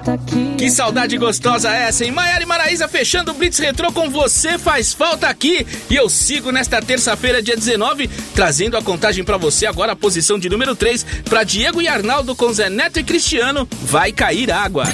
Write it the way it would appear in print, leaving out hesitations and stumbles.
falta aqui. Que saudade gostosa é essa, hein? Maiara e Maraísa fechando o Blitz Retrô com Você Faz Falta Aqui. E eu sigo nesta terça-feira, dia 19, trazendo a contagem pra você. Agora a posição de número 3 pra Diego e Arnaldo com Zé Neto e Cristiano, Vai Cair Água.